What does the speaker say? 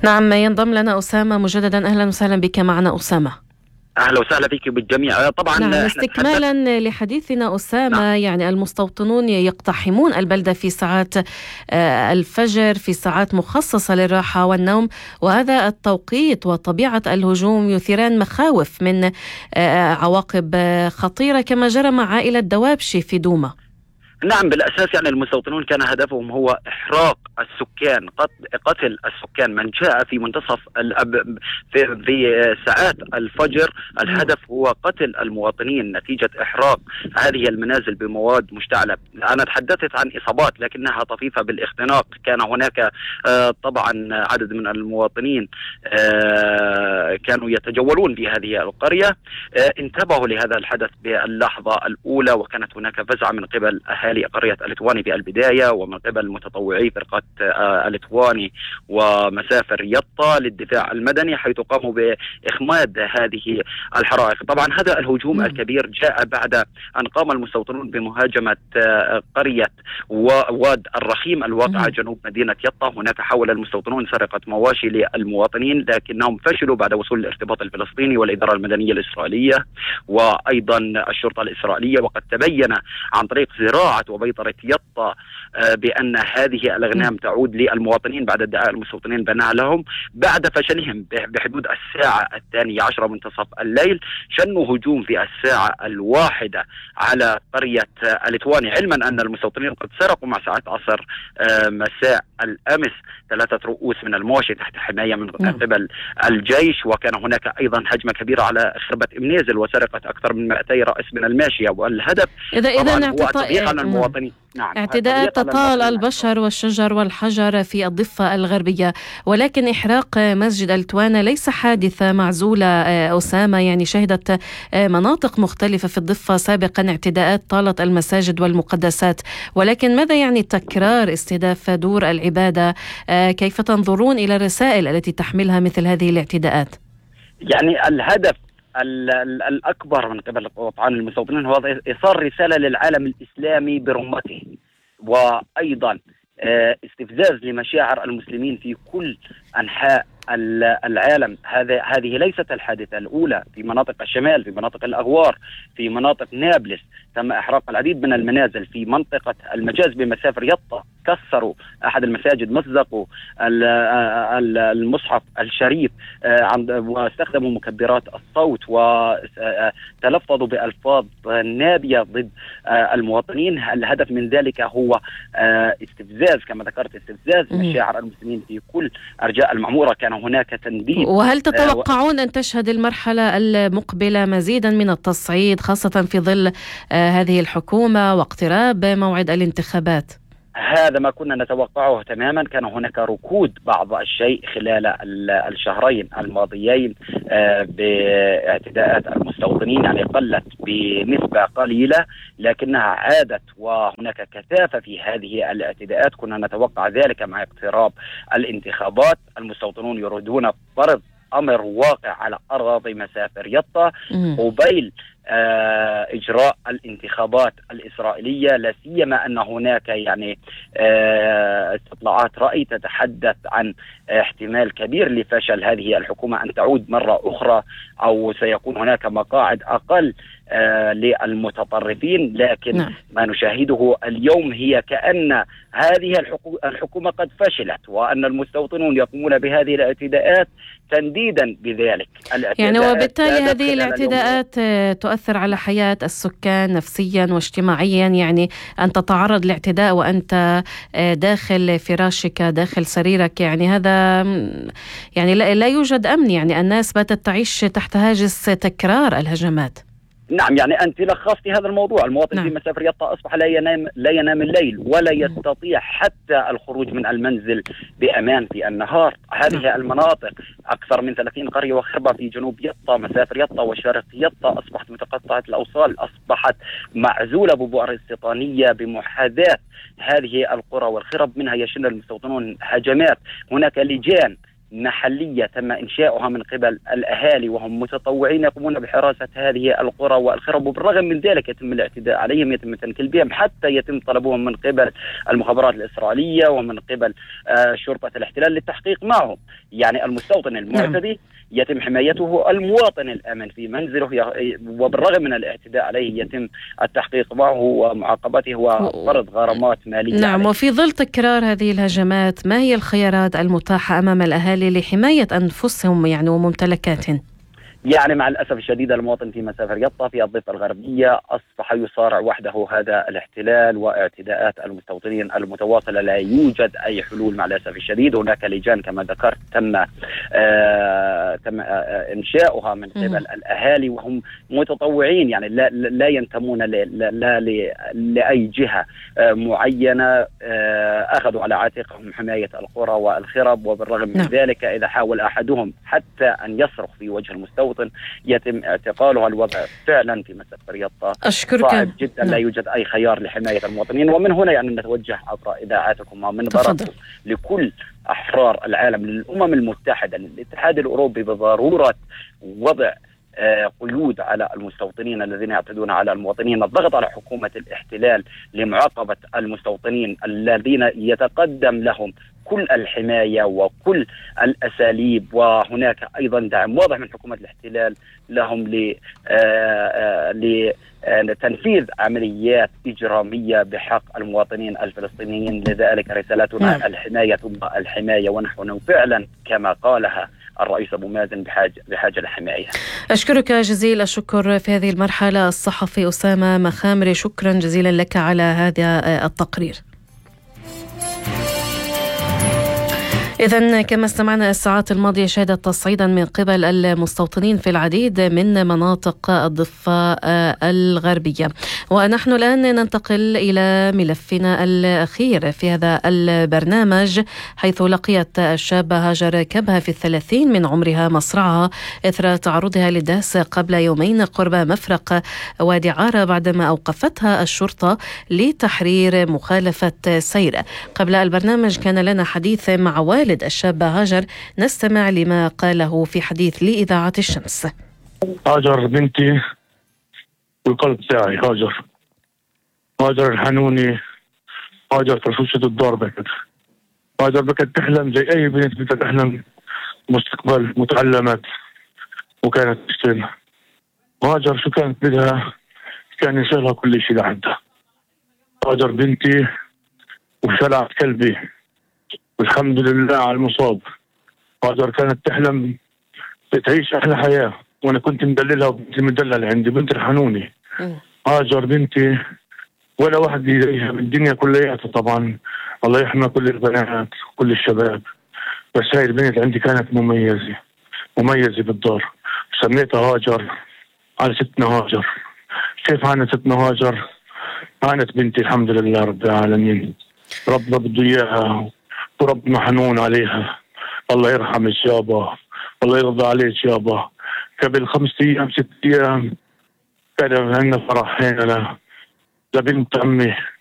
نعم، ينضم لنا أسامة مجددا. أهلا وسهلا بك معنا أسامة. أهلا وسهلا فيك بالجميع. طبعا نعم، استكمالا لحديثنا أسامة. نعم. يعني المستوطنون يقتحمون البلدة في ساعات الفجر، في ساعات مخصصة للراحة والنوم، وهذا التوقيت وطبيعة الهجوم يثيران مخاوف من عواقب خطيرة كما جرى مع عائلة دوابشي في دوما. نعم، بالأساس يعني المستوطنون كان هدفهم هو إحراق السكان، قتل السكان. من جاء في منتصف في ساعات الفجر، الهدف هو قتل المواطنين نتيجة إحراق هذه المنازل بمواد مشتعلة. أنا تحدثت عن إصابات لكنها طفيفة بالاختناق. كان هناك طبعا عدد من المواطنين كانوا يتجولون في هذه القرية، انتبهوا لهذا الحدث باللحظة الأولى، وكانت هناك فزع من قبل أهالي قرية التواني في البداية، ومن قبل متطوعي فرقة التواني ومسافر يطا للدفاع المدني، حيث قاموا بإخماد هذه الحرائق. طبعا هذا الهجوم الكبير جاء بعد أن قام المستوطنون بمهاجمة قرية واد الرخيم الواقعة جنوب مدينة يطا. هناك حاول المستوطنون سرقة مواشي للمواطنين، لكنهم فشلوا بعد وصول الارتباط الفلسطيني والإدارة المدنية الإسرائيلية وأيضا الشرطة الإسرائيلية. وقد تبين عن طريق زراعة وبيطرة يطا بأن هذه الأغنام تعود للمواطنين بعد ادعاء المستوطنين بأنها لهم. بعد فشلهم بحدود الساعة 12 منتصف الليل، شنوا هجوم في الساعة 1 على قرية التواني، علما أن المستوطنين قد سرقوا مع ساعات عصر مساء الأمس 3 رؤوس من المواشي تحت حماية من قبل الجيش. وكان هناك أيضا هجمة كبيرة على خربة إمنيزل وسرقة أكثر من 200 رأس من الماشية. والهدف إذا هو التضييق على المواطنين. نعم، اعتداءات تطال البشر والشجر والحجر في الضفة الغربية، ولكن إحراق مسجد التوانة ليس حادثة معزولة أسامة. يعني شهدت مناطق مختلفة في الضفة سابقا اعتداءات طالت المساجد والمقدسات، ولكن ماذا يعني تكرار استهداف دور العبادة؟ كيف تنظرون إلى الرسائل التي تحملها مثل هذه الاعتداءات؟ يعني الهدف الأكبر من قبل طبعا المستوطنين هو إيصال رسالة للعالم الإسلامي برمته، وأيضا استفزاز لمشاعر المسلمين في كل أنحاء العالم. هذه ليست الحادثة الأولى. في مناطق الشمال، في مناطق الأغوار، في مناطق نابلس تم إحراق العديد من المنازل. في منطقة المجاز بمسافر يطا كسروا أحد المساجد، مزقوا المصحف الشريف، واستخدموا مكبرات الصوت وتلفظوا بألفاظ نابية ضد المواطنين. الهدف من ذلك هو استفزاز، كما ذكرت، استفزاز مشاعر المسلمين في كل أرجاء المعمورة. كان هناك تنديد. وهل تتوقعون أن تشهد المرحلة المقبلة مزيدا من التصعيد، خاصة في ظل هذه الحكومة واقتراب موعد الانتخابات؟ هذا ما كنا نتوقعه تماما. كان هناك ركود بعض الشيء خلال الشهرين الماضيين باعتداءات المستوطنين، يعني قلت بنسبة قليلة لكنها عادت، وهناك كثافة في هذه الاعتداءات. كنا نتوقع ذلك مع اقتراب الانتخابات. المستوطنون يريدون فرض أمر واقع على أراضي مسافر يطا قبيل إجراء الانتخابات الإسرائيلية، لا سيما أن هناك يعني استطلاعات رأي تتحدث عن احتمال كبير لفشل هذه الحكومة أن تعود مرة أخرى، أو سيكون هناك مقاعد أقل للمتطرفين. لكن ما نشاهده اليوم هي كأن هذه الحكومة قد فشلت، وأن المستوطنون يقومون بهذه الاعتداءات تنديدا بذلك. يعني وبالتالي هذه الاعتداءات تؤثر على حياة السكان نفسيا واجتماعيا. يعني أن تتعرض لاعتداء وأنت داخل فراشك، داخل سريرك، يعني هذا يعني لا يوجد أمن. يعني الناس باتت تعيش تحت هاجس تكرار الهجمات. نعم، يعني أنت لخصتي هذا الموضوع. المواطن في مسافر يطا أصبح لا ينام الليل، ولا يستطيع حتى الخروج من المنزل بأمان في النهار. هذه المناطق أكثر من 30 قرية وخربة في جنوب يطا، مسافر يطا وشرق يطا، أصبحت متقطعة الأوصال، أصبحت معزولة ببؤر استيطانية بمحاذاة هذه القرى والخرب. منها يشن المستوطنون هجمات. هناك لجان محلية تم إنشاؤها من قبل الأهالي، وهم متطوعين يقومون بحراسة هذه القرى والخرب، وبالرغم من ذلك يتم الاعتداء عليهم، يتم التنكيل بهم، حتى يتم طلبهم من قبل المخابرات الإسرائيلية ومن قبل شرطة الاحتلال للتحقيق معهم. يعني المستوطن المعتدي يتم حمايته، المواطن الآمن في منزله وبالرغم من الاعتداء عليه يتم التحقيق معه ومعاقبته وفرض غرامات مالية نعم عليه. وفي ظل تكرار هذه الهجمات، ما هي الخيارات المتاحة أمام الأهالي لحماية أنفسهم يعني وممتلكاتهم؟ يعني مع الأسف الشديد المواطن في مسافة رياضة في الضفة الغربية أصبح يصارع وحده هذا الاحتلال واعتداءات المستوطنين المتواصلة. لا يوجد أي حلول مع الأسف الشديد. هناك لجان كما ذكرت تم إنشاؤها من قبل الأهالي، وهم متطوعين، يعني لا ينتمون لأي جهة معينة. أخذوا على عاتقهم حماية القرى والخرب، وبالرغم من ذلك إذا حاول أحدهم حتى أن يصرخ في وجه المستوطن يتم اعتقاله. الوضع فعلا في مسافة رياضة صعب جدا. لا يوجد أي خيار لحماية المواطنين. ومن هنا يعني نتوجه عبر إذاعاتكم ومنبركم لكل أحرار العالم، للأمم المتحدة، للاتحاد الأوروبي، بضرورة وضع قيود على المستوطنين الذين يعتدون على المواطنين، الضغط على حكومة الاحتلال لمعاقبة المستوطنين الذين يتقدم لهم كل الحماية وكل الأساليب. وهناك أيضا دعم واضح من حكومة الاحتلال لهم لتنفيذ عمليات إجرامية بحق المواطنين الفلسطينيين. لذلك رسالتنا الحماية ونحن فعلا كما قالها الرئيس أبو مازن بحاجة لحماية. أشكرك جزيل الشكر في هذه المرحلة الصحفي أسامة مخامري، شكرا جزيلا لك على هذا التقرير. إذن كما استمعنا الساعات الماضية شهدت تصعيدا من قبل المستوطنين في العديد من مناطق الضفة الغربية. ونحن الآن ننتقل إلى ملفنا الأخير في هذا البرنامج، حيث لقيت الشابة هاجر كبهة في 30 من عمرها مصرعها إثر تعرضها للداس قبل يومين قرب مفرق وادي عارة بعدما أوقفتها الشرطة لتحرير مخالفة سير. قبل البرنامج كان لنا حديث مع والد الشابة هاجر، نستمع لما قاله في حديث لإذاعة الشمس. هاجر بنتي والقلب تاعي، هاجر الحنوني، هاجر فرشوشة الدار بكت. هاجر بكت تحلم زي أي بنت بتحلم مستقبل، متعلمات وكانت تشتغل. هاجر شو كانت بدها؟ كان يشغلها كل شيء لعندها. هاجر بنتي وشلعت كلبي، والحمد لله على المصاب. هاجر كانت تحلم تعيش أحلى حياة، وأنا كنت مدللها وبنتي مدلل عندي، بنت الحنوني. هاجر بنتي ولا واحد يلاقيها بالدنيا كلياتها طبعا، الله يحمي كل البنات وكل الشباب، بس هاي البنت عندي كانت مميزة بالدار، سميتها هاجر على ستنا هاجر. كيف عانت ستنا هاجر؟ عانت بنتي الحمد لله رب العالمين، ربنا بده إياها وربنا حنون عليها. الله يرحم الشابة، الله يرضى عليك يابا. قبل 5 أيام 6 أيام كان عندنا فرح هنا لبنت عمي